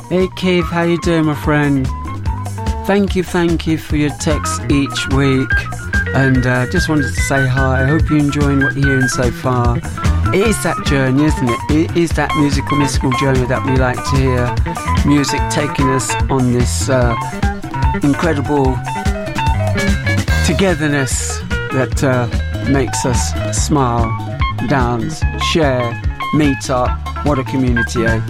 Hey Keith, how you doing, my friend? Thank you for your texts each week. And just wanted to say hi. I hope you're enjoying what you're hearing so far. It is that journey, isn't it? It is that mystical journey that we like to hear. Music taking us on this incredible togetherness that makes us smile, dance, share, meet up. What a community, eh?